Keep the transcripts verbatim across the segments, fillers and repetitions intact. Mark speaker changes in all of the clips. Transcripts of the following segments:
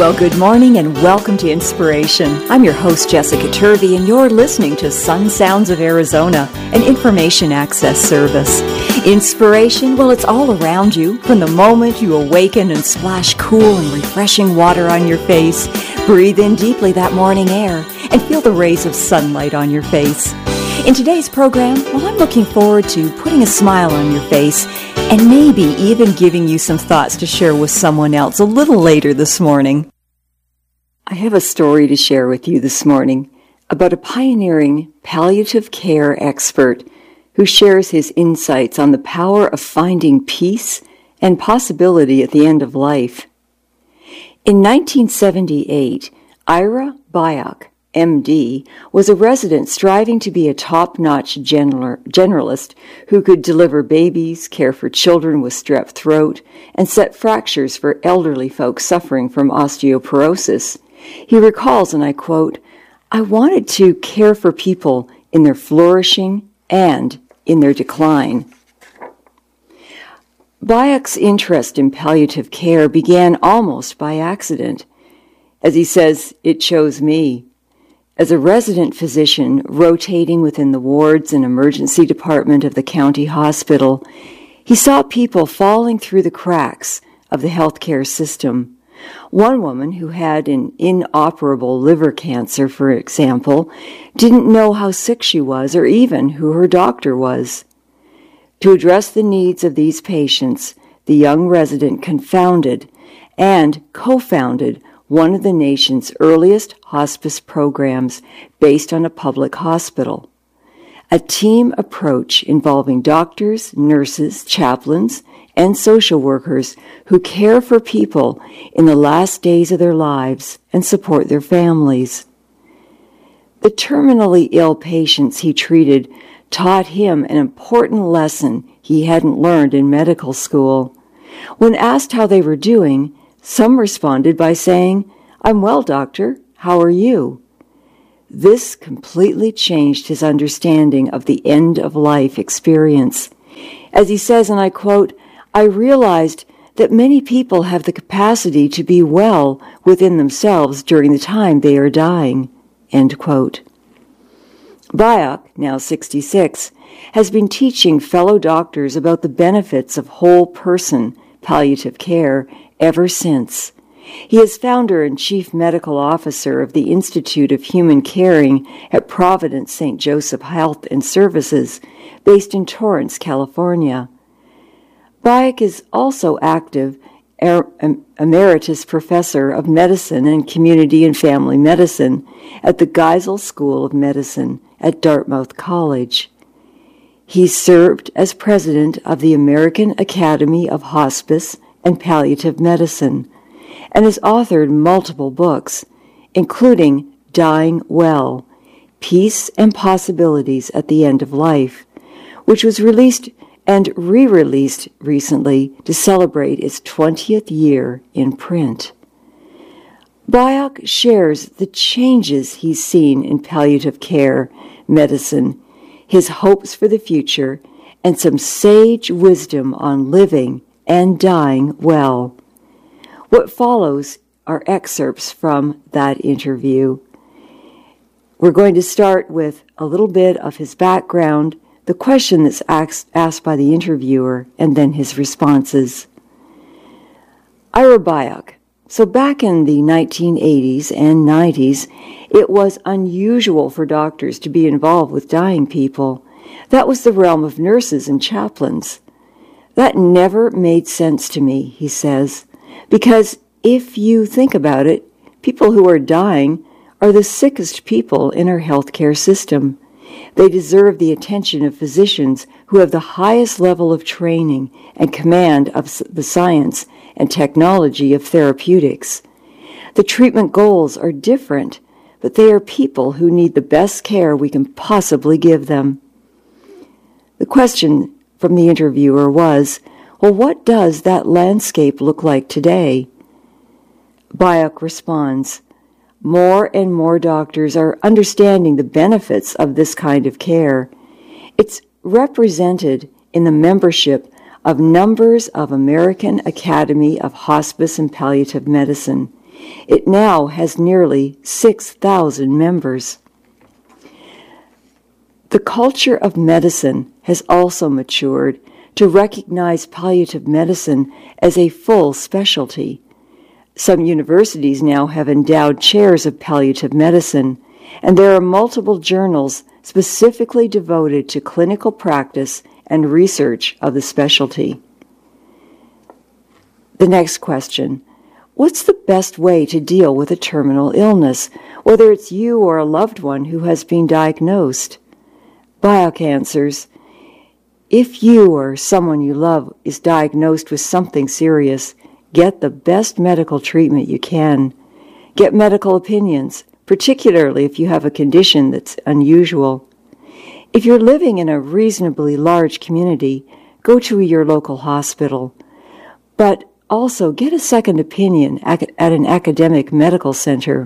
Speaker 1: Well, good morning and welcome to Inspiration. I'm your host, Jessica Turvey, and you're listening to Sun Sounds of Arizona, an information access service. Inspiration, well, it's all around you. From the moment you awaken and splash cool and refreshing water on your face, breathe in deeply that morning air and feel the rays of sunlight on your face. In today's program, well, I'm looking forward to putting a smile on your face and maybe even giving you some thoughts to share with someone else a little later this morning. I have a story to share with you this morning about a pioneering palliative care expert who shares his insights on the power of finding peace and possibility at the end of life. In nineteen seventy-eight, Ira Byock, M D, was a resident striving to be a top-notch generalist who could deliver babies, care for children with strep throat, and set fractures for elderly folks suffering from osteoporosis. He recalls, and I quote, "I wanted to care for people in their flourishing and in their decline." Byock's interest in palliative care began almost by accident. As he says, "It chose me." As a resident physician rotating within the wards and emergency department of the county hospital, he saw people falling through the cracks of the healthcare system. One woman who had an inoperable liver cancer, for example, didn't know how sick she was or even who her doctor was. To address the needs of these patients, the young resident confounded and co-founded one of the nation's earliest hospice programs based on a public hospital. A team approach involving doctors, nurses, chaplains, and social workers who care for people in the last days of their lives and support their families. The terminally ill patients he treated taught him an important lesson he hadn't learned in medical school. When asked how they were doing, some responded by saying, "I'm well, doctor. How are you?" This completely changed his understanding of the end-of-life experience. As he says, and I quote, "I realized that many people have the capacity to be well within themselves during the time they are dying." End quote. Byock, now sixty-six, has been teaching fellow doctors about the benefits of whole-person palliative care ever since. He is founder and chief medical officer of the Institute of Human Caring at Providence Saint Joseph Health and Services, based in Torrance, California. Byock is also active er- emeritus professor of medicine and community and family medicine at the Geisel School of Medicine at Dartmouth College. He served as president of the American Academy of Hospice and Palliative Medicine, and has authored multiple books, including Dying Well, Peace and Possibilities at the End of Life, which was released and re-released recently to celebrate its twentieth year in print. Byock shares the changes he's seen in palliative care medicine, his hopes for the future, and some sage wisdom on living and dying well. What follows are excerpts from that interview. We're going to start with a little bit of his background, the question that's asked, asked by the interviewer, and then his responses. Ira Byock. So back in the nineteen eighties and nineties, it was unusual for doctors to be involved with dying people. That was the realm of nurses and chaplains. That never made sense to me, he says, because if you think about it, people who are dying are the sickest people in our healthcare system. They deserve the attention of physicians who have the highest level of training and command of the science and technology of therapeutics. The treatment goals are different, but they are people who need the best care we can possibly give them. The question from the interviewer was, well, what does that landscape look like today? Byock responds, more and more doctors are understanding the benefits of this kind of care. It's represented in the membership of numbers of American Academy of Hospice and Palliative Medicine, It now has nearly six thousand members. The culture of medicine has also matured to recognize palliative medicine as a full specialty. Some universities now have endowed chairs of palliative medicine, and there are multiple journals specifically devoted to clinical practice and research of the specialty. The next question: what's the best way to deal with a terminal illness, whether it's you or a loved one who has been diagnosed? Bioc answers, if you or someone you love is diagnosed with something serious, get the best medical treatment you can. Get medical opinions, particularly if you have a condition that's unusual. If you're living in a reasonably large community, go to your local hospital. But also get a second opinion at an academic medical center.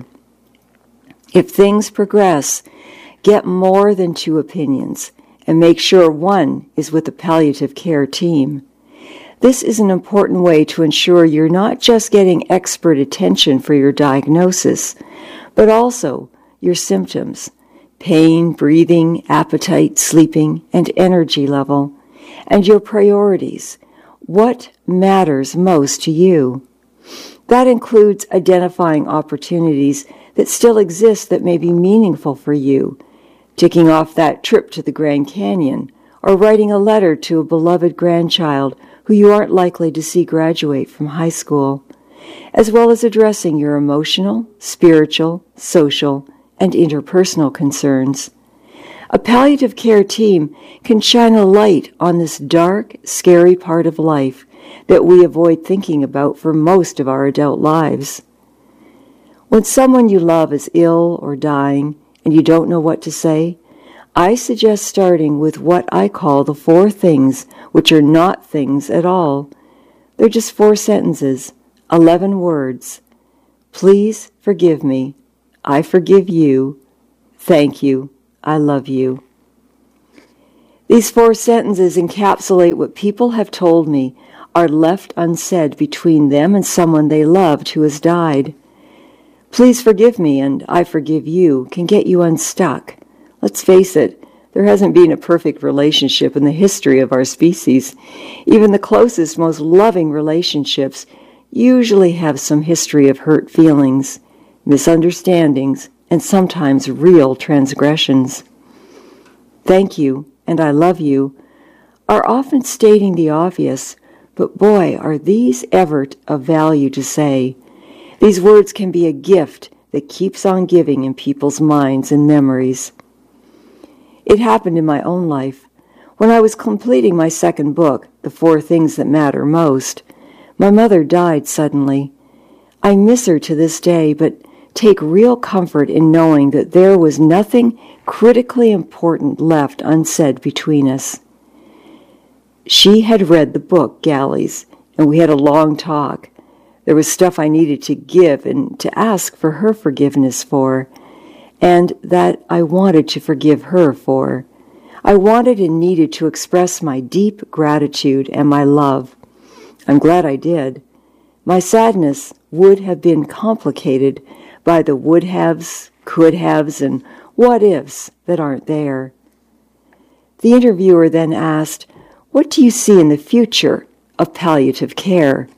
Speaker 1: If things progress, get more than two opinions and make sure one is with the palliative care team. This is an important way to ensure you're not just getting expert attention for your diagnosis, but also your symptoms, pain, breathing, appetite, sleeping, and energy level, and your priorities. What matters most to you? That includes identifying opportunities that still exist that may be meaningful for you, ticking off that trip to the Grand Canyon, or writing a letter to a beloved grandchild who you aren't likely to see graduate from high school, as well as addressing your emotional, spiritual, social, and interpersonal concerns. A palliative care team can shine a light on this dark, scary part of life that we avoid thinking about for most of our adult lives. When someone you love is ill or dying and you don't know what to say, I suggest starting with what I call the four things which are not things at all. They're just four sentences, eleven words. Please forgive me. I forgive you. Thank you. I love you. These four sentences encapsulate what people have told me are left unsaid between them and someone they loved who has died. Please forgive me and I forgive you can get you unstuck. Let's face it, there hasn't been a perfect relationship in the history of our species. Even the closest, most loving relationships usually have some history of hurt feelings, misunderstandings, and sometimes real transgressions. Thank you and I love you are often stating the obvious, but boy, are these ever of value to say. These words can be a gift that keeps on giving in people's minds and memories. It happened in my own life. When I was completing my second book, The Four Things That Matter Most, my mother died suddenly. I miss her to this day, but take real comfort in knowing that there was nothing critically important left unsaid between us. She had read the book, Galleys, and we had a long talk. There was stuff I needed to give and to ask for her forgiveness for, and that I wanted to forgive her for. I wanted and needed to express my deep gratitude and my love. I'm glad I did. My sadness would have been complicated by the would-haves, could-haves, and what-ifs that aren't there. The interviewer then asked, "What do you see in the future of palliative care?"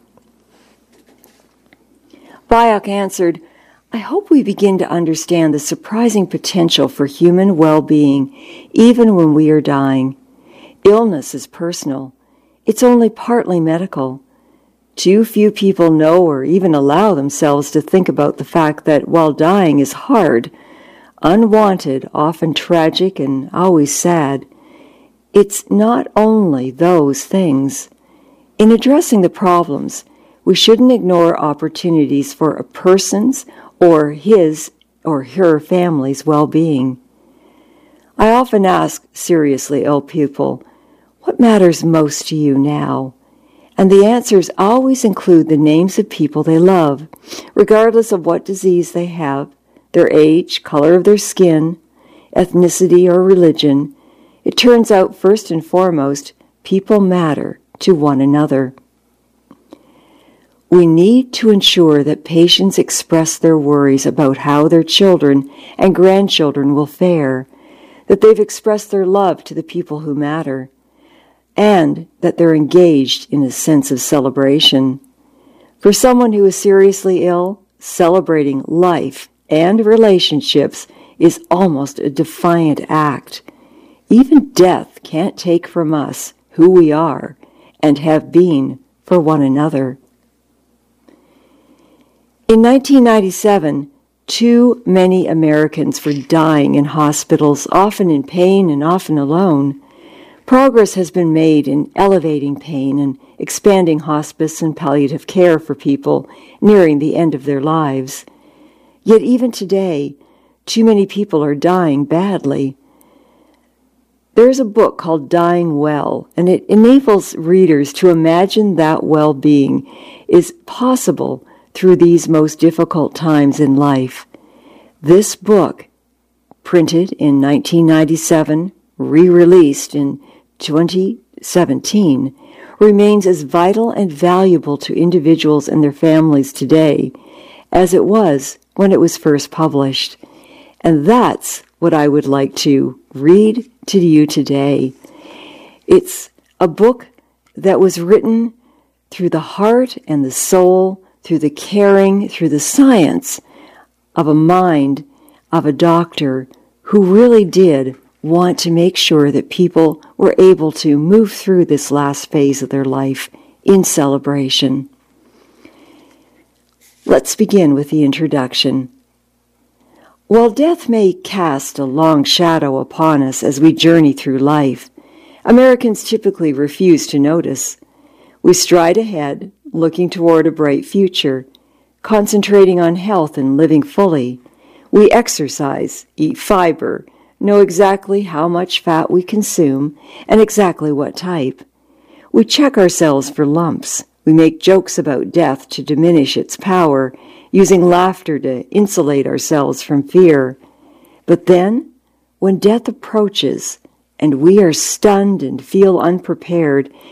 Speaker 1: Bioc answered, "I hope we begin to understand the surprising potential for human well-being even when we are dying. Illness is personal. It's only partly medical. Too few people know or even allow themselves to think about the fact that while dying is hard, unwanted, often tragic, and always sad, it's not only those things. In addressing the problems, we shouldn't ignore opportunities for a person's or his or her family's well-being. I often ask seriously ill people, what matters most to you now? And the answers always include the names of people they love, regardless of what disease they have, their age, color of their skin, ethnicity, or religion. It turns out, first and foremost, people matter to one another. We need to ensure that patients express their worries about how their children and grandchildren will fare, that they've expressed their love to the people who matter, and that they're engaged in a sense of celebration. For someone who is seriously ill, celebrating life and relationships is almost a defiant act. Even death can't take from us who we are and have been for one another. In nineteen ninety-seven, too many Americans were dying in hospitals, often in pain and often alone. Progress has been made in elevating pain and expanding hospice and palliative care for people nearing the end of their lives. Yet even today, too many people are dying badly. There's a book called Dying Well, and it enables readers to imagine that well-being is possible through these most difficult times in life. This book, printed in nineteen ninety-seven, re-released in twenty seventeen, remains as vital and valuable to individuals and their families today as it was when it was first published. And that's what I would like to read to you today. It's a book that was written through the heart and the soul, through the caring, through the science of a mind of a doctor who really did want to make sure that people were able to move through this last phase of their life in celebration. Let's begin with the introduction. While death may cast a long shadow upon us as we journey through life, Americans typically refuse to notice. We stride ahead, looking toward a bright future, concentrating on health and living fully. We exercise, eat fiber, know exactly how much fat we consume and exactly what type. We check ourselves for lumps. We make jokes about death to diminish its power, using laughter to insulate ourselves from fear. But then, when death approaches and we are stunned and feel unprepared,